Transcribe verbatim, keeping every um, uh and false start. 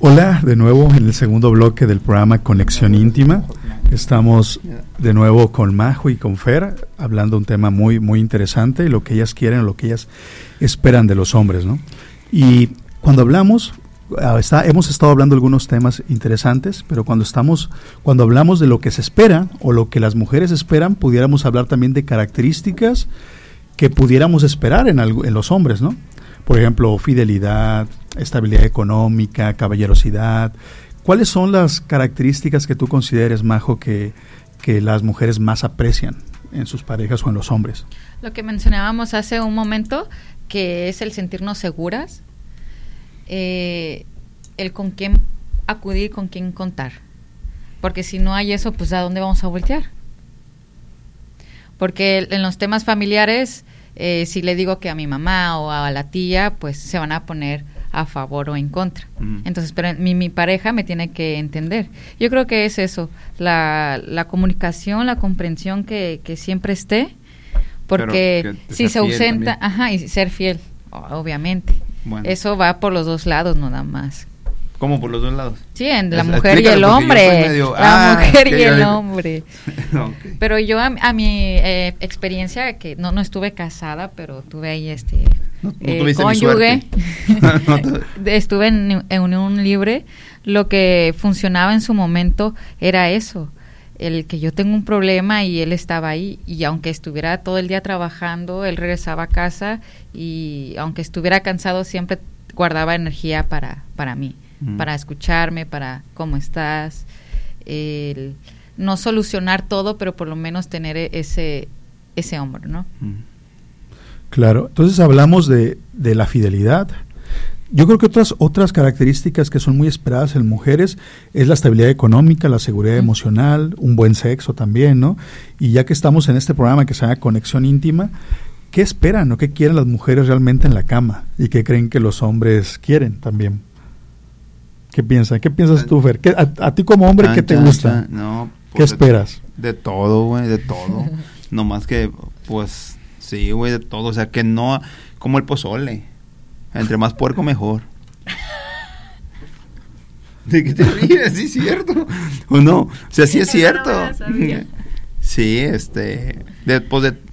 Hola, de nuevo en el segundo bloque del programa Conexión Íntima. Estamos de nuevo con Majo y con Fer, hablando de un tema muy, muy interesante, lo que ellas quieren, lo que ellas esperan de los hombres, ¿no? Y cuando hablamos, está, hemos estado hablando de algunos temas interesantes, pero cuando estamos, cuando hablamos de lo que se espera o lo que las mujeres esperan, pudiéramos hablar también de características que pudiéramos esperar en, algo, en los hombres, ¿no? Por ejemplo, fidelidad, estabilidad económica, caballerosidad. ¿Cuáles son las características que tú consideres, Majo, que, que las mujeres más aprecian en sus parejas o en los hombres? Lo que mencionábamos hace un momento, que es el sentirnos seguras, eh, el con quién acudir, con quién contar. Porque si no hay eso, pues ¿a dónde vamos a voltear? Porque en los temas familiares, eh, si le digo que a mi mamá o a la tía, pues se van a poner a favor o en contra. Mm. Entonces, pero mi, mi pareja me tiene que entender. Yo creo que es eso, la, la comunicación, la comprensión que, que siempre esté, porque si se ausenta, ajá, y ser fiel, obviamente. Bueno. Eso va por los dos lados, no nada más. ¿Cómo por los dos lados? Sí, en la es, mujer y el hombre. Medio, la ah, mujer y el yo... hombre. Okay. Pero yo a, a mi eh, experiencia, que no, no estuve casada, pero tuve ahí este no, no eh, cónyuge, no te... estuve en, en unión libre, lo que funcionaba en su momento era eso, el que yo tengo un problema y él estaba ahí, y aunque estuviera todo el día trabajando, él regresaba a casa y aunque estuviera cansado siempre guardaba energía para, para mí. Para escucharme, para cómo estás, el no solucionar todo, pero por lo menos tener ese ese hombro, ¿no? Claro, entonces hablamos de, de la fidelidad. Yo creo que otras otras características que son muy esperadas en mujeres es la estabilidad económica, la seguridad uh-huh. emocional, un buen sexo también, ¿no? Y ya que estamos en este programa que se llama Conexión Íntima, ¿qué esperan o qué quieren las mujeres realmente en la cama? ¿Y qué creen que los hombres quieren también? ¿Qué piensas? ¿Qué piensas tú, Fer? ¿Qué, a, a ti como hombre, chan, ¿qué te chan, gusta? Chan. No, pues ¿qué esperas? De, de todo, güey, de todo. No más que, pues, sí, güey, de todo. O sea, que no, como el pozole. Entre más puerco, mejor. ¿De qué te ríes? Sí es cierto. ¿O no? O sea, sí es cierto. Sí, este, de, pues de